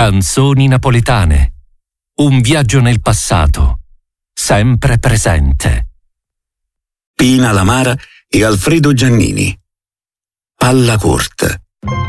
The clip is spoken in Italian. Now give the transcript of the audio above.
Canzoni napoletane. Un viaggio nel passato, sempre presente. Pina La Mara e Alfredo Giannini. Palla corta.